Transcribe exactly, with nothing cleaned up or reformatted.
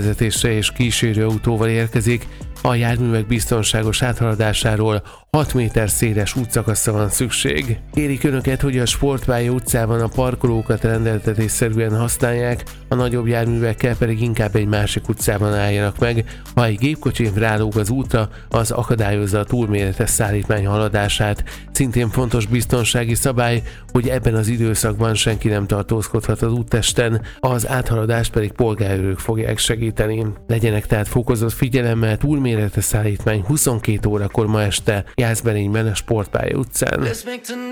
útvezetésre és kísérőautóval érkezik, a járművek biztonságos áthaladásáról hat méter széles útszakaszra van szükség. Kérik Önöket, hogy a Sportpálya utcában a parkolókat rendeltetésszerűen használják, a nagyobb járművekkel pedig inkább egy másik utcában álljanak meg. Ha egy gépkocsi rálóg az útra, az akadályozza a túlméretes szállítmány haladását. Szintén fontos biztonsági szabály, hogy ebben az időszakban senki nem tartózkodhat az úttesten, az áthaladást pedig polgárőrök fogják segíteni. Legyenek tehát fokozott figyelemmel, túlméretes szállítmány huszonkét órakor ma este Jászberényben a Sportpálya utcán.